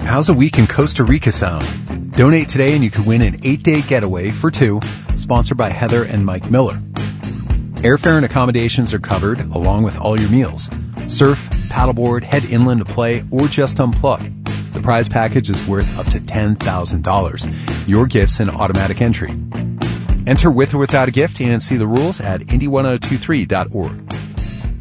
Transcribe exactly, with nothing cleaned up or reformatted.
How's a week in Costa Rica sound? Donate today and you could win an eight-day getaway for two, sponsored by Heather and Mike Miller. Airfare and accommodations are covered, along with all your meals. Surf, paddleboard, head inland to play, or just unplug. The prize package is worth up to ten thousand dollars. Your gift's an automatic entry. Enter with or without a gift and see the rules at indy ten twenty-three dot org.